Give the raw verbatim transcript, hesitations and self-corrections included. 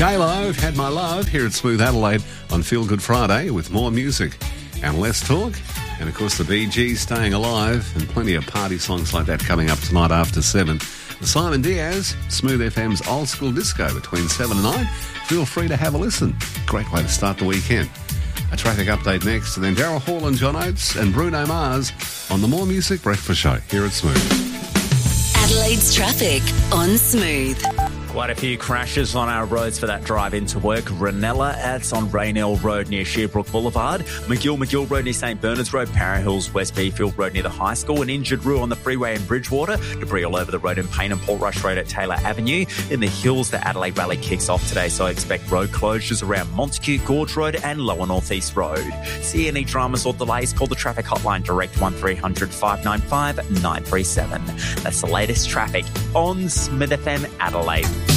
J-Lo, Had My Love, here at Smooth Adelaide on Feel Good Friday with more music and less talk. And, of course, the Bee Gees Staying Alive and plenty of party songs like that coming up tonight after seven. Simon Diaz, Smooth F M's Old School Disco between seven and nine. Feel free to have a listen. Great way to start the weekend. A traffic update next, and then Daryl Hall and John Oates and Bruno Mars on the More Music Breakfast Show here at Smooth. Adelaide's traffic on Smooth. Quite a few crashes on our roads for that drive into work. Ranella, that's on Raynell Road near Shearbrook Boulevard. McGill, McGill Road near St Bernard's Road. Para Hills, West Beefield Road near the high school. An injured Roo on the freeway in Bridgewater. Debris all over the road in Payne and Port Rush Road at Taylor Avenue. In the hills, the Adelaide Rally kicks off today, so I expect road closures around Montague, Gorge Road and Lower North East Road. See any dramas or delays, call the traffic hotline direct one three hundred five nine five nine three seven. That's the latest traffic on Smith F M Adelaide.